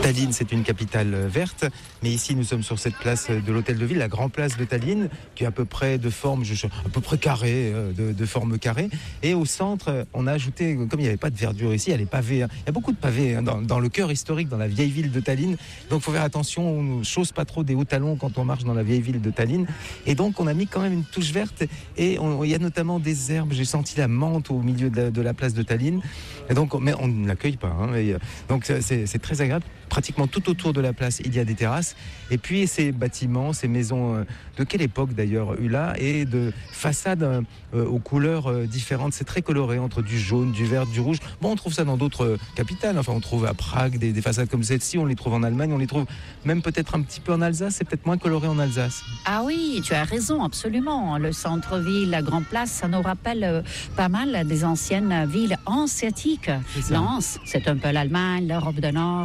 Tallinn, c'est une capitale verte, mais ici nous sommes sur cette place de l'hôtel de ville, la grande place de Tallinn, qui est à peu près de forme, à peu près carrée, de forme carrée. Et au centre, on a ajouté, comme il n'y avait pas de verdure ici, il y a les pavés. Il y a beaucoup de pavés dans le cœur historique, dans la vieille ville de Tallinn. Donc il faut faire attention, on ne chausse pas trop des hauts talons quand on marche dans la vieille ville de Tallinn. Et donc on a mis quand même une touche verte. Et il y a notamment des herbes. J'ai senti la menthe au milieu de la place de Tallinn. Et donc, mais on ne l'accueille pas. Donc c'est très agréable. Pratiquement tout autour de la place, il y a des terrasses. Et puis ces bâtiments, ces maisons, de quelle époque d'ailleurs, là, et de façades aux couleurs différentes. C'est très coloré, entre du jaune, du vert, du rouge. Bon, on trouve ça dans d'autres capitales. Enfin, on trouve à Prague des façades comme celle-ci. On les trouve en Allemagne. On les trouve même peut-être un petit peu en Alsace. C'est peut-être moins coloré en Alsace. Ah oui, tu as raison, absolument. Le centre-ville, la Grande Place, ça nous rappelle pas mal des anciennes villes hanséatiques. Lens, c'est un peu l'Allemagne, l'Europe du Nord.